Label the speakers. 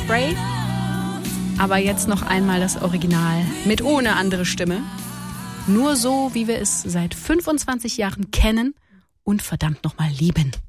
Speaker 1: Hairspray. Aber jetzt noch einmal das Original mit ohne andere Stimme. Nur so, wie wir es seit 25 Jahren kennen und verdammt nochmal lieben.